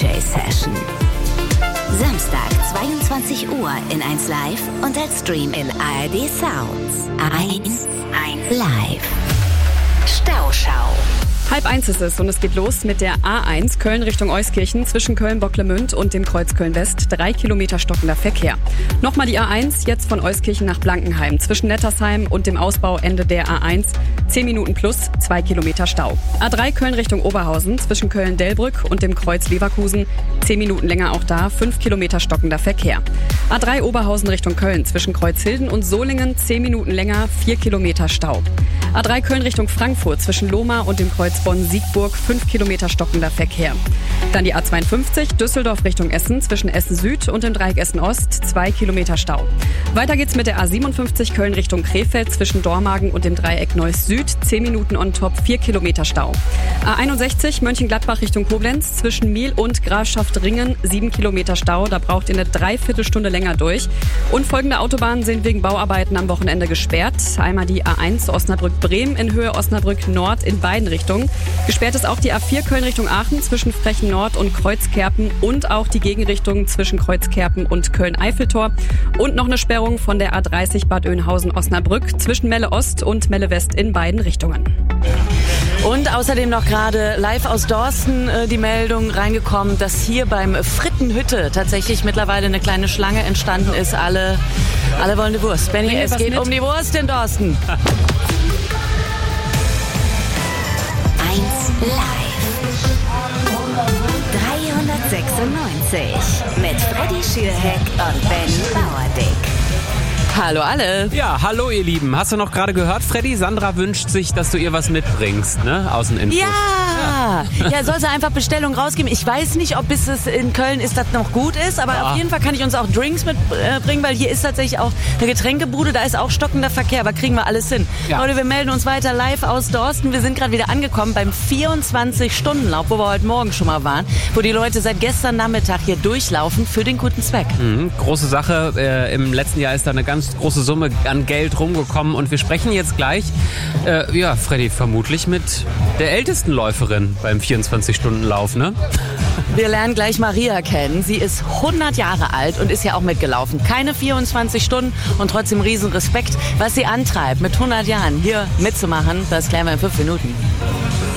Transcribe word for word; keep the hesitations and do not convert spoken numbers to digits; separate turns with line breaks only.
J-Session. Samstag, zweiundzwanzig Uhr in eins Live und als Stream in A R D Sounds. eins Live. Stauschau.
Halb eins ist es und es geht los mit der A eins Köln Richtung Euskirchen zwischen Köln-Bocklemünd und dem Kreuz Köln-West. Drei Kilometer stockender Verkehr. Nochmal die A eins, jetzt von Euskirchen nach Blankenheim. Zwischen Nettersheim und dem Ausbauende der A eins. Zehn Minuten plus, zwei Kilometer Stau. A drei Köln Richtung Oberhausen zwischen Köln-Delbrück und dem Kreuz Leverkusen. Zehn Minuten länger auch da, fünf Kilometer stockender Verkehr. A drei Oberhausen Richtung Köln zwischen Kreuzhilden und Solingen. Zehn Minuten länger, vier Kilometer Stau. A drei Köln Richtung Frankfurt zwischen Lohmar und dem Kreuz Bonn-Siegburg, fünf Kilometer stockender Verkehr. Dann die A zweiundfünfzig Düsseldorf Richtung Essen zwischen Essen Süd und dem Dreieck Essen Ost, zwei Kilometer Stau. Weiter geht's mit der A siebenundfünfzig Köln Richtung Krefeld zwischen Dormagen und dem Dreieck Neuss Süd, zehn Minuten on top, vier Kilometer Stau. A einundsechzig Mönchengladbach Richtung Koblenz zwischen Miel und Grafschaft Ringen, sieben Kilometer Stau, da braucht ihr eine Dreiviertelstunde länger durch. Und folgende Autobahnen sind wegen Bauarbeiten am Wochenende gesperrt. Einmal die A eins Osnabrück-Bremen in Höhe Osnabrück Nord in beiden Richtungen. Gesperrt ist auch die A vier Köln Richtung Aachen zwischen Frechen Nord und Kreuzkerpen und auch die Gegenrichtung zwischen Kreuzkerpen und Köln-Eiffeltor. Und noch eine Sperrung von der A dreißig Bad Oeynhausen-Osnabrück zwischen Melle Ost und Melle West in beiden Richtungen.
Und außerdem noch gerade live aus Dorsten äh, die Meldung reingekommen, dass hier beim Frittenhütte tatsächlich mittlerweile eine kleine Schlange entstanden ist. Alle, alle wollen die Wurst. Benni, es geht mit? um die Wurst in Dorsten.
eins Live. dreihundertsechsundneunzig mit Freddy Schürheck und Ben Bauerdick.
Hallo alle.
Ja, hallo ihr Lieben. Hast du noch gerade gehört, Freddy? Sandra wünscht sich, dass du ihr was mitbringst, ne? Außeninfos.
Ja. ja, ja, soll sie einfach Bestellung rausgeben. Ich weiß nicht, ob bis es in Köln ist, das noch gut ist, aber ja. Auf jeden Fall kann ich uns auch Drinks mitbringen, weil hier ist tatsächlich auch eine Getränkebude, da ist auch stockender Verkehr, aber kriegen wir alles hin. Ja. Leute, wir melden uns weiter live aus Dorsten. Wir sind gerade wieder angekommen beim vierundzwanzig-Stunden-Lauf, wo wir heute Morgen schon mal waren, wo die Leute seit gestern Nachmittag hier durchlaufen für den guten Zweck.
Mhm, große Sache. Äh, Im letzten Jahr ist da eine ganz große Summe an Geld rumgekommen und wir sprechen jetzt gleich, äh, ja, Freddy, vermutlich mit der ältesten Läuferin beim vierundzwanzig-Stunden-Lauf, ne?
Wir lernen gleich Maria kennen. Sie ist hundert Jahre alt und ist ja auch mitgelaufen. Keine vierundzwanzig Stunden und trotzdem riesen Respekt, was sie antreibt, mit hundert Jahren hier mitzumachen. Das klären wir in fünf Minuten.